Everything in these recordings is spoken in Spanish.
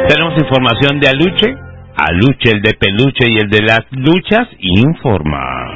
Tenemos información de Aluche. Aluche, el de peluche y el de las luchas, informa.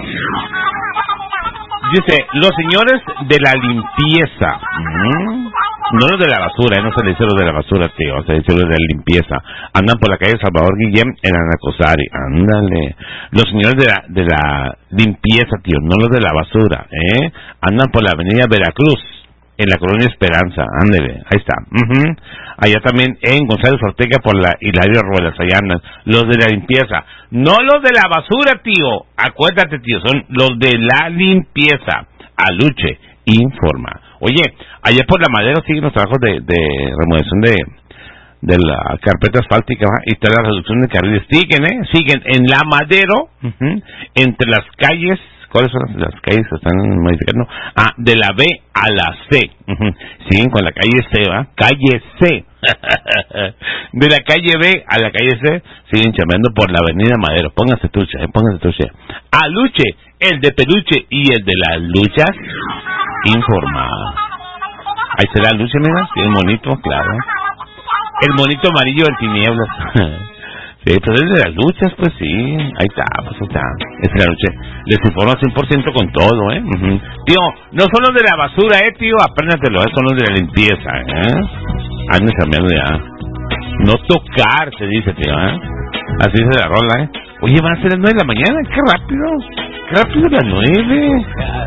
Dice, los señores de la limpieza, no los de la basura, no se le dice los de la basura, tío, se le dice los de la limpieza, andan por la calle Salvador Guillén en Anacosari, ándale. Los señores de la limpieza, tío, no los de la basura, andan por la avenida Veracruz, en la colonia Esperanza, ándale, ahí está. Allá también en González Ortega por la Hilario Ruelas, allá andan los de la limpieza, no los de la basura, tío, acuérdate, tío, son los de la limpieza. Aluche informa. Oye, allá por la Madero siguen los trabajos de remodelación de la carpeta asfáltica, ¿va? Y toda la reducción de carriles siguen en la Madero, entre las calles. ¿Cuáles son las calles que están modificando? De la B a la C. Siguen con la calle C, ¿va? Calle C. De la calle B a la calle C, siguen chambeando por la avenida Madero. Póngase trucha. Aluche, el de peluche y el de las luchas, informa. Ahí será Aluche, mira, sí, el monito, claro. El monito amarillo del tinieblas. Sí, pues es de las luchas, pues sí. Ahí está, pues ahí está. Es de la lucha. Les informa 100% con todo, Tío, no son los de la basura, tío. Apréndatelo, son los de la limpieza, Anden cambiando ya. No tocar, se dice, tío, Así dice la rola, Oye, van a ser las 9 de la mañana. Qué rápido las 9.